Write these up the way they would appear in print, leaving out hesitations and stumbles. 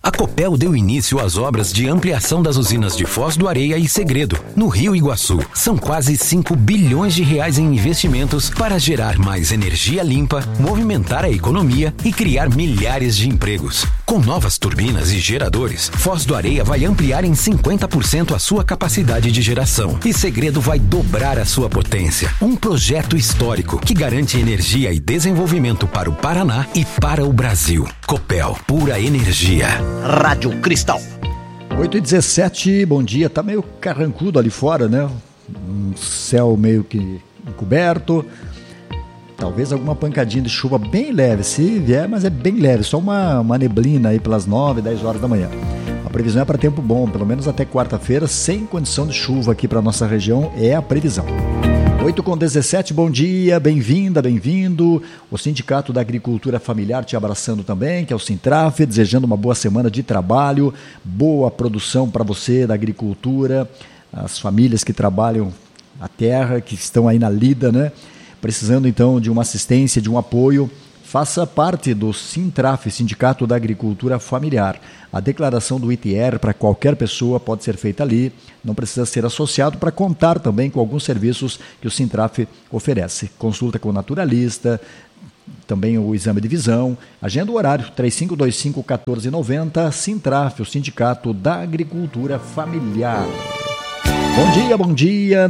A Copel deu início às obras de ampliação das usinas de Foz do Areia e Segredo, no Rio Iguaçu. São quase 5 bilhões de reais em investimentos para gerar mais energia limpa, movimentar a economia e criar milhares de empregos. Com novas turbinas e geradores, Foz do Areia vai ampliar em 50% a sua capacidade de geração e Segredo vai dobrar a sua potência. Um projeto histórico que garante energia e desenvolvimento para o Paraná e para o Brasil. Copel, pura energia. Rádio Cristal. 8h17, bom dia. Tá meio carrancudo ali fora, né? Um céu meio que encoberto. Talvez alguma pancadinha de chuva bem leve, se vier, mas é bem leve. Só uma neblina aí pelas 9, 10 horas da manhã. A previsão é para tempo bom, pelo menos até quarta-feira, sem condição de chuva aqui para nossa região, é a previsão. 8h17, bom dia, bem-vinda, bem-vindo. O Sindicato da Agricultura Familiar te abraçando também, que é o Sintraf, desejando uma boa semana de trabalho, boa produção para você da agricultura, as famílias que trabalham a terra, que estão aí na lida, né? Precisando então de uma assistência, de um apoio. Faça parte do Sintraf, Sindicato da Agricultura Familiar. A declaração do ITR para qualquer pessoa pode ser feita ali, não precisa ser associado para contar também com alguns serviços que o Sintraf oferece. Consulta com o naturalista, também o exame de visão. Agenda o horário, 3525-1490, Sintraf, o Sindicato da Agricultura Familiar. Bom dia,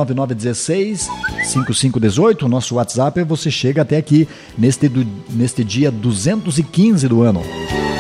99916-5518, nosso WhatsApp, você chega até aqui neste dia 215 do ano.